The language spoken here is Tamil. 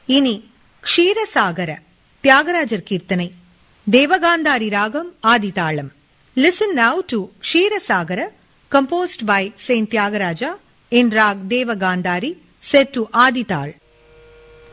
இனி க்ஷீரசாகர தியாகராஜர் கீர்த்தனை, தேவகாந்தாரி ராகம், ஆதிதாளம். Listen now to Ksheerasagara, composed by Saint Tyagaraja in Rag Devagandhari, set to Adital.